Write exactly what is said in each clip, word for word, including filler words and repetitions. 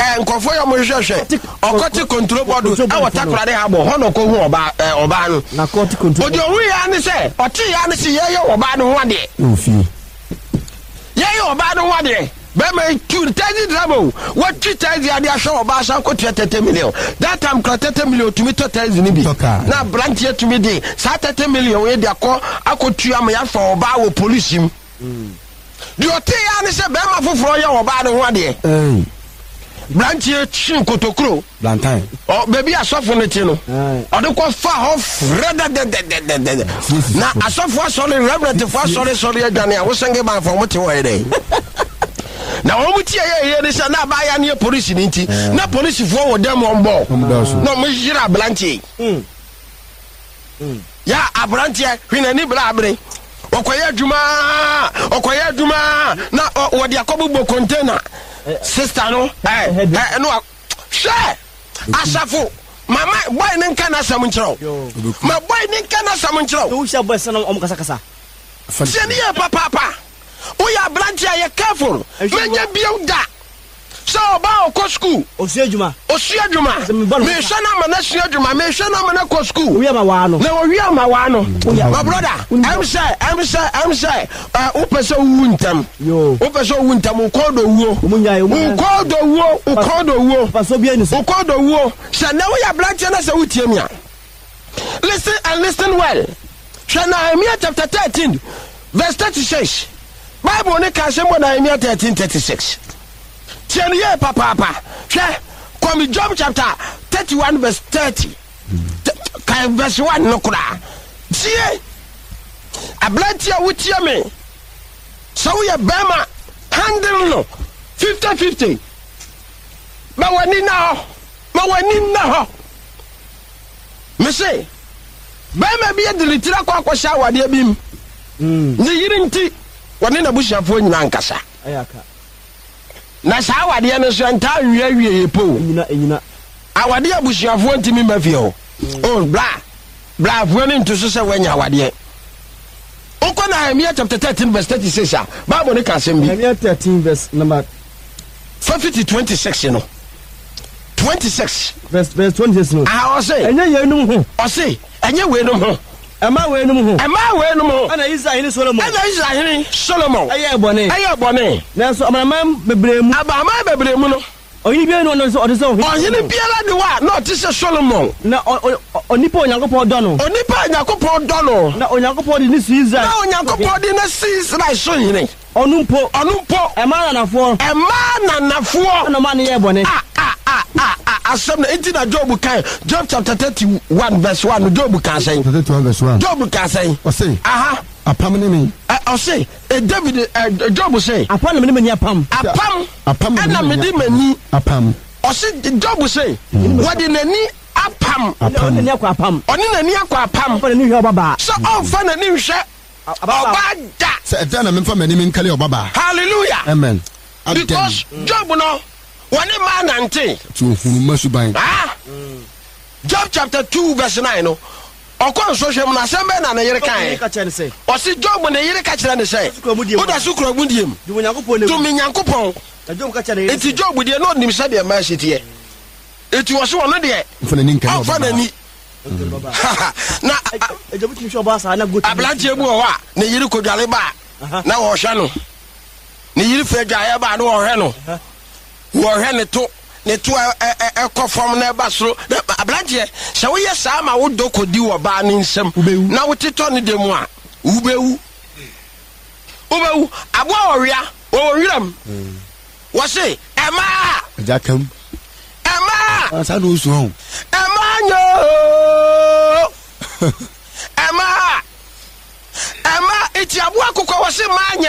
eh nkofo ya mo hwehwe okoti control board e wotakrade ha bo ho no ko hu oba oba no na court control odi ohu ya ne se oti ya ne se ye ye oba no ho ade ofi ye ye oba no ho ade be me two thirty trouble what two thirty ade ahwe oba san ko thirty million that time thirty million to me to thirty ni bi na branch here to me dey thirty million we dey akọ akotu am ya fa oba wo police im di oti ya ne se be ma foforo ye oba no ho ade eh branch here chin kotokro plantain oh baby asofo ne ti no ode ko fa off reda de de de na asofo asole reverend fo asole sole adwane a wo senge ban fo mo ti wo ede na wo mutie ye ye ne sha na ba ya ne police ni nti na police fo wo dem on bo no mo jira blanche mm mm ya abranche hwina ni bla abre okoye aduma okoye aduma na wo de akobubo container sister no eh no she asafo mama boy ne nka na sam nkyerɛw ma boy ne nka na sam nkyerɛw wo sha boy sana om kasa kasa se ne papa papa o ya branch ya careful menye biu da so ba o ko school o su adwuma o su adwuma me hwe na ma na su adwuma me hwe na ma na ko school wo ya ma wa no na wo wi ma wa no my brother I'm say I'm say I'm say o pese wu ntam yo o pese wu ntam o ko do wuo o ko do wuo o ko do wuo paso bia ni so o ko do wuo se na wo ya branch na se wutie mi a listen and listen well Nehemiah chapter thirteen verse thirty-six Bible ne ka se mo Nehemiah thirteen thirty-six tieni ye papa papa hwe come Job chapter thirty-one verse thirty ka verse one no kura tie ablanti a wutie me so we bema handle no fifty fifty ma wani na ho ma wani na ho me say bema bi edilitira kwa kwa sha wade bim mm ni yiri nti wani na bushafo nyina nkasa ayaka na sa wade no so nta wie wie epo nyina nyina awade abushafo ntimi mafie ho oh bla bla afo ni nto so se wanya wade Oko Nehemiah chapter thirteen verse thirty-six ah Bible ne ka sem bi Nehemiah thirteen verse number fifty twenty-six no twenty-six verse verse twenty-six no ah o say enye ye num ho o say enye we num ho ema we num ho ema we num ho ana Israel ni Solomon ana Israel ni Solomon aye bone aye bone na so amama bebremu abama bebremu no oyini bi no no so ode so oyini biara de wa na oti se Solomon na onipa onyankopon do no onipa onyankopon do no na onyankopon di ni su Israel na onyankopon di na si Israel so yini onumpo onumpo ema na nafo ema na nafo na ma ne ye bone ah ah ah ah asem na enti na Job kan Job chapter thirty-one verse one Job kan say thirty-one verse one Job kan say o say aha apam ne me o say David Job say apam ne me ni apam apam apam na me di mani apam o say Job say what in nani apam oni ne akwa apam oni nani akwa apam fa ne hwe obaba so on fa na ni hwe obada se eda na me fa mani me nkale obaba hallelujah amen because Job no one man nante to hunu masuban ah Job chapter two verse nine no okon so hwem na sembe na na yere kan o si Job na yere ka kire ne say o da su kro bundiem du nyankopon ne du nyankopon Job ka kire enti Job de no nim se de ma hyetie enti wo so no de fa na ni nkale obaba fa na ni na Job ti show ba sa na gotu ablanche bu o wa ne yere kodwale ba na wo hwe no ne yere fa dwaye ba no wo hwe no wo hwe ne to ne to e kofom na ba so ablanche se wo ye sa ma wo dokodi wo ba ni nsem na wo tito ne demu a ubewu ubewu abo owia wo wiram wo se ema jakam ema asa no so ho ema nyo ema ema iti abo akukọ wo se manye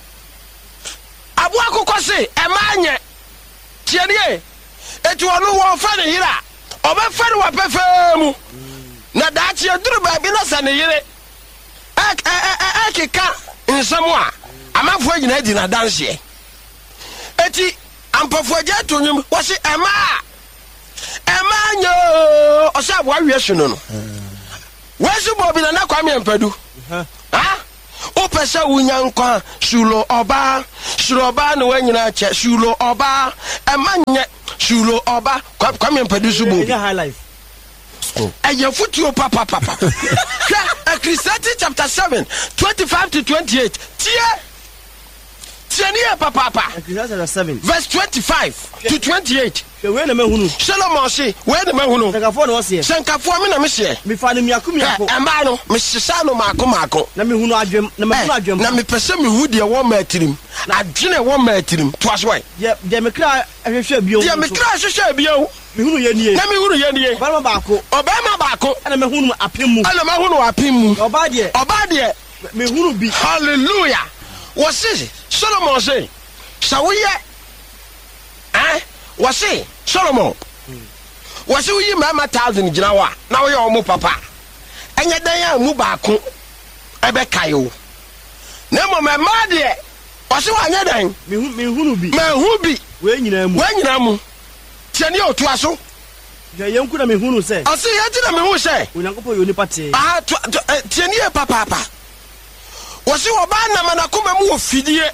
abo akukọ se ema nye tienie etu onu wo fa ne yira oba fa ne wa pefemu na da chi eduru ba bi na sa ne yire ek ek ek ka nsemu a amafo agina di na danse eti ampafo agya to nyum wo se ema ema nyo o sa bo awie so no no wesu bo bi na na kwa me mpadu ha o pesa wunyankwa sulo oba sulo oba no wanyina che sulo oba ema nye Shulo Oba, come and produce you. High life. And your foot you papa papa. Ecclesiastes chapter seven, twenty-five to twenty-eight. Tia. Tiania papa papa. Ecclesiastes seven. Verse twenty-five to twenty-eight. Where the man who Solomon say, where the man who know? Sankafo was here. Sankafo me na me say. Me fa me akumi akọ. Amba no, me sisa no mako mako. Na me hunu adwem, na me hunu adwem. Na me pese me hu de wo ma atirim. Adwene wo ma atirim. To aso why? Ye de me kra hwehwe bio. De me kra hwehwe bio. Me hunu ye nie. Na me hunu ye nie. Oba ma baako. Oba ma baako. Na me hunu apem mu. Na me hunu apem mu. Oba de. Oba de. Me hunu bi. Hallelujah. What say? Solomon say. Sawiye. Eh? What say? Solomon. Wasi wuyi mama thousand gina wa na wo ye omo papa enye dan ya mu baako ebe kayo na mo mama de wasi wa anya dan me hu me hunu bi me hu bi we nyina mu we nyina mu tiani otu aso je yenku na me hunu se asi ye ti na me hu se onyankopɔ yo nipa te ah tiani e papa papa wasi wo ba na manakoma mu ofidie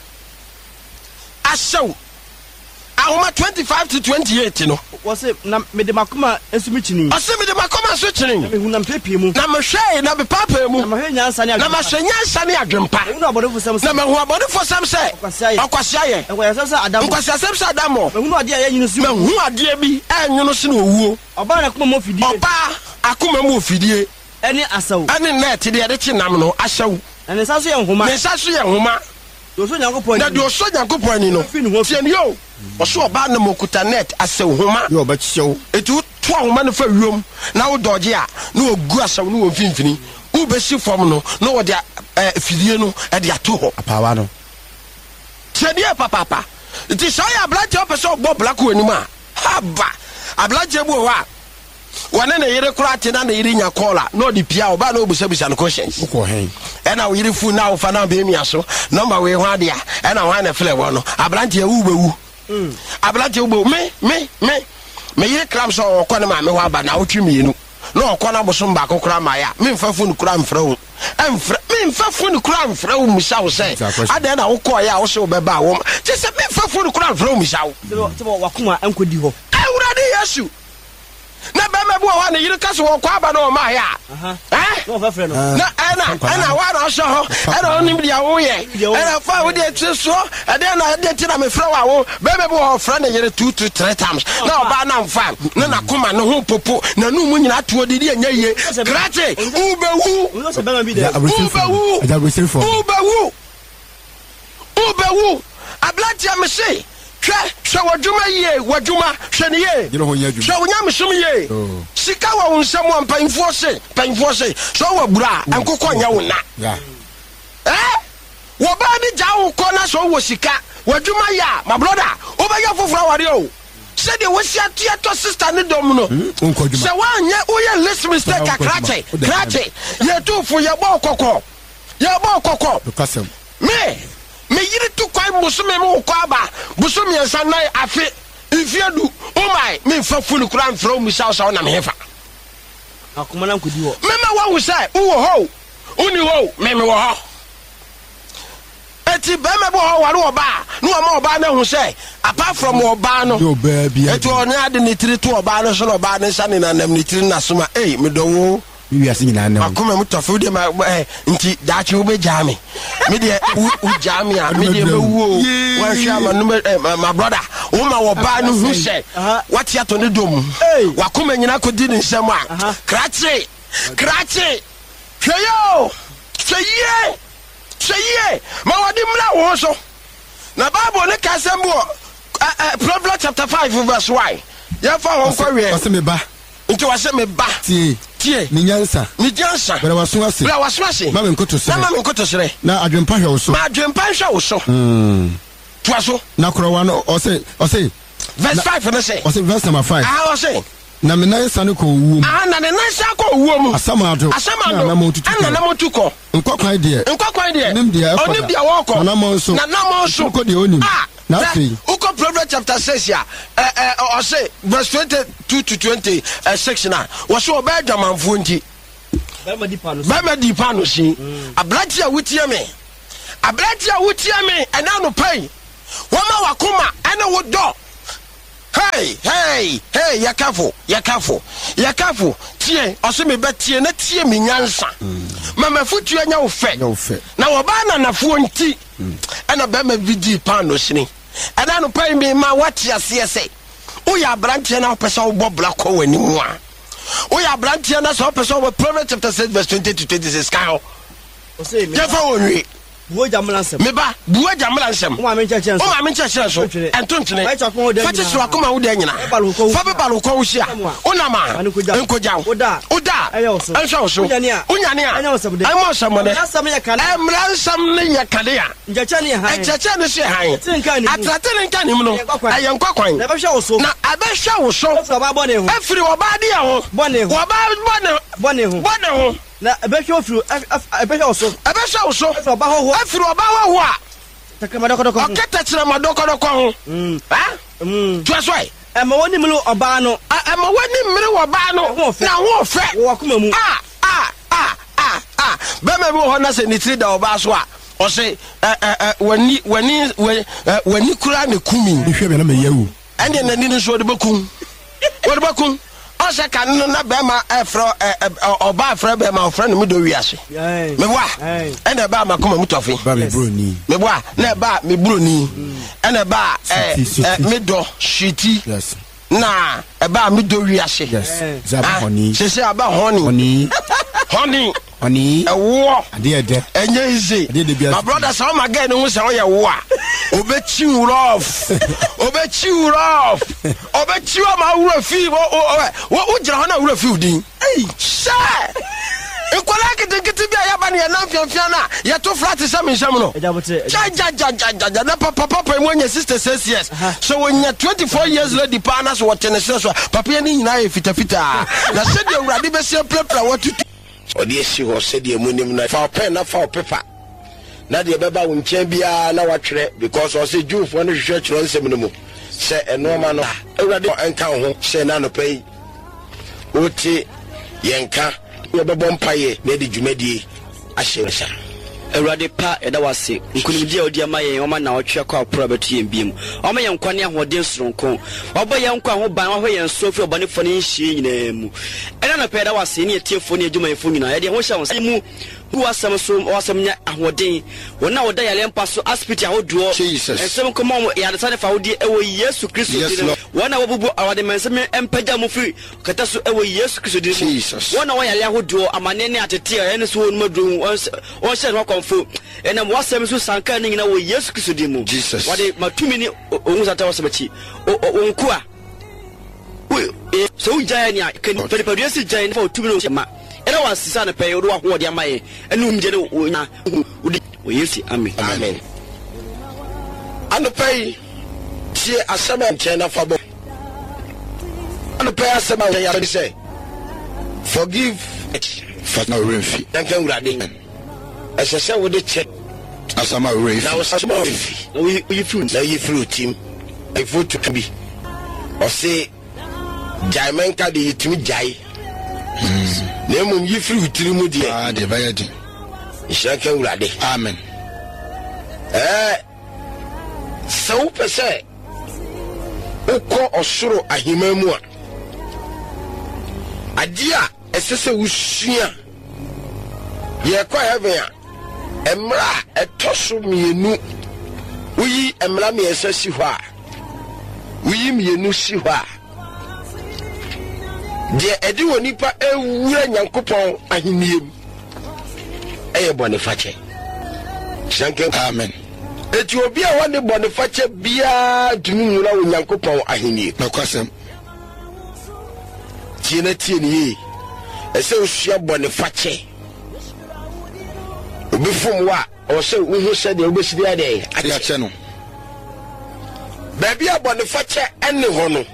asew ahoma twenty-five to twenty-eight no was na me de makoma ensumi chini ase me de makoma so chini me hu na mpepie mu na me hwe na be papa mu na me hwe nyansa ne na ma hwe nyansa ne adwempa hu abodefo sam na me hu abodefo sam se akwase aye enkwaya sam se adam akwase sam se adam me hu ade aye nyinu si me hu ade bi enyono se na owuo oba na akoma mo fidie oba akoma mo fidie ene asaw ene net de de chi nam no ahyaw ene sa so ye nhoma ne sa so ye nhoma do so nyankopɔ na do so nyankopɔ ni no tieni yo oso oba na mokuta net asaw nhoma yo ba chichew etu to ahoma no fa wiom na wo dodge a na ogu asaw no wonfinfini wo besi fom no na wo de fidie no e de ato ho apawa no tieni papa papa ti so ya black up so bo black wani ma haba ablaje bu ho a wane na yere kura tena na yere nya kola no di pia oba na obusa bisa no conscience uko hen e na wo yere fu na wo fa na be mi aso number we ho ade a e na wan na fle wo no ablante e wu bewu mm ablante wu bewu me me me me yere kram so okọ na ma me ho aba na wo twi mienu na okọ na bosom ba kokora ma ya me mfa fu no kura mfra wo emfra me mfa fu no kura mfra wo misa wo se ade na wo ko ya wo se wo be ba wo ti se me mfa fu no kura mfra wo misa wo ti bo wakoma enkodi ho awurade yesu na be me bo wa na yiri kaso wo kwa aba na o ma ya eh no fa fre no na ana ana wa na so ho ana onim dia wo ye ana fa wo de tse so ade na de ti na me fra wa wo be me bo ho fra na yiri two to three times na oba na mfa na na koma no ho popo na nu mu nyina to odi anya ye krate u be wu no se be ma bi de u be wu aja go sel for u be wu u be wu ablati am se hwe hwe wadwuma ye wadwuma hwe ne ye yiro ho nya dwuma hwe wonya mesom ye sika wa wonsam wa mpanfo se panfo se so wa bura ankokọ nya wona ya eh wo ba ni ja wo ko na so wo sika wadwuma ya my brother wo ba ya foforo ware o se de wo sia tia to sister ne dom no se wa nya wo ye list mistake akrache krache ye tu fu ye bo kokọ ye bo kokọ kasem me me yiri tu kwai musume me ko aba busumi ensa na afi ifiedu oh my me fa fulu kura mfro mu sa sa na me hefa akoma na nkodi ho me me wa wo sai wo ho uni ho me me wo ho eti be me bo ho ware oba no ma oba na hu sai apart from oba no yo ba bia eti oni ade ni tiri to oba no so no oba ne sa ne na nam ni tiri na soma eh me do wo wi ase nyina na akoma mu tofu de ma nti dachi wo be jami me de u jami a me de wo wan hwa ma no my brother wo ma wo ba no hu se what ya to ne dom wa koma nyina ko di ne nsem a krache krache hweyo hweye hweye ma wadi mla wo so na bible ne ka sem bo Proverbs chapter five verse one ya fa ho kwa we o se me ba nti wa se me ba tie tie ni nyansa ni jansa bere waso ase bere waso ase ma me nkoto sere na ma me nkoto sere na adwempa hwe wo so ma adwempa hwe wo so mm tuaso na krowa no o se o se verse five na say o se verse number five ah o say na me nan sane ko wuo mu ah na ne nan sa ko wuo mu asamado asamado na mo tutu na na mo tuko nkokwan de nkokwan de onim de onim de woko na mo so na na mo so ko de onim ah na sei uko Proverbs chapter six ya eh eh o say verse twenty-two to twenty-six na wo so oba adwamanfo nti ba ma di pano ba ma di pano si ablati a wutie me ablati a wutie me ana no pai wo ma wakoma ana wo do hey hey hey yakafo yakafo yakafo tie oso me betie na tie me nyansa mama futu anya wo fe na wo ba na nafo nti ana ba ma vidi pan no sini ana no pai me ma wati ase ese wo ya branche na pesa wo bobla ko wani mu a wo ya branche na so pesa wo Proverbs chapter six verse twenty to twenty-six kan o say me jefa wonwi buo jamlansem me ba buo jamlansem o ma me nchachen so o ma me nchachen so entontene fa chakon wo da fa so akoma wo da nyina fa be balo ko wo hia ona ma enkoja oda oda enhwa so unyane a anya osabde ai mo samode asam ya kale emransam ne ya kale a nchachen ya han nchachen ne se han atrate ne nka nim no ayen kwakwan na be hwa wo so na abehwa wo so so ba bone ho afiri wo ba dia ho bone ho wo ba bone bone ho bone ho na ebehwa ofru ebehwa wo so ebehwa wo so so ba ho afiri wo ba ho a takama dokodoko okata kire ma dokodoko ho mm ha mm twasoi e ma woni mlu oba no e ma woni mmiri wo ba no na ho fe wo akoma mu ah ah ah ah ah be ma bi ho na se ni tiri da oba so a o se eh eh wani wani wani kura ne kumi hwe be na me yawu ande na ni no so de bakun wo de bakun o se kan no na be ma efro oba efro be ma ofro ne mu do wiase me wa ene ba ma koma mutofi ba me broni me wa na ba me broni ene ba eh me do shiti yes na e ba me do wiase yes zaba honey se se aba honey honey honey honey ewo ade ede enye ize my brother say o ma get no say o ye wo a obechi rough obechi rough obechi o ma wura fi wo wo gira ho na wura fi udin eh sha ekola kitikiti bia ya ba ne na fiafia na ye to flat sam nsam no ja ja ja ja ja na papa papa mo nya sister says yes so when you twenty-four years lady partners what tennis so papa ni nyina ye fita fita na se de urade be se prepare what odi esi ho se de munim na fa pen na fa paper na de beba wo nchen bia na watwere because o se Jew for no hwehwe kyero nsem no mu se eno ma no urade enka ho se na no pay oti yenka ye bebo mpaye na de dwumadie ahye sha Erade pa eda wase nkunimdi a odi amaye oma na otwe kwa pro betu yembiem oma ye nkwane ahoden soronko obo ye nkwa ho ban ho ye nsofi obane fo ne nhie nyina mu ena na pa eda wase ne tiefo ne adwuma yefo nyina ye de ho hya won mu hu asem so asem nya ahoden wona woda yale mpa so aspiti ahoduo ensem komo ya de sane fa wodi ewo Yesu Kristo dire wona wobubu awade mensem empaja mu firi kata so ewo Yesu Kristo dire wona wo yale ahoduo amane ne atete ya ne so won madru won hye no konfo ena mo asem so sanka ne nyina wo Yesu Kristo dire mu wade matumi ni ohun sata wasabachi onku a so ujaya ni kan peripadu si jaya ni fa otumi no ma era wasisa na pay wo ho de amaye enu mje ne onya udi o Yesu amen amen anu pay tie asema nche na fabo anu pay asema ya be say forgive for no refi thank you urade esese wo de check asama refi na wo asema refi o you fruit na you fruit team I vote to be o say jaiman ka de yitimi jai na mum yi free utiri mu de ah de bayadi ishaka urade amen eh so pese uko osoro ahimamu a adia esese wusua ye kwa heaven a emra etoso mienu uyi emra me esesi ho a uyi mienu si ho a de edi woni pa ewura nyankopon aheniem eye bonifache shanke amen eti obi a woni bonifache bia dunu nyura wo nyankopon aheniem na kwasem tiene tiene yi ese osua bonifache obi fom wa o se wo se de obesidi ade ya che no ba bia bonifache ene ho no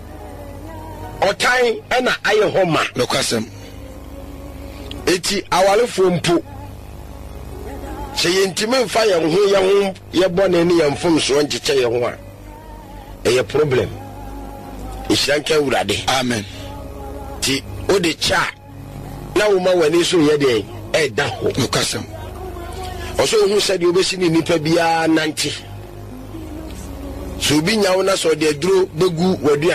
otan ena aye homa no kwasem eti awalefo mpo se yentime mfa ye ho ye ho ye bone ne ye mfom so ncheche ye ho a eye problem ishanka urade amen ti ode cha na wo ma wani so ye de e da ho no kwasem oso hu se de obesi ni nipa bia nanti so bi nya wo na so de aduro begu wadu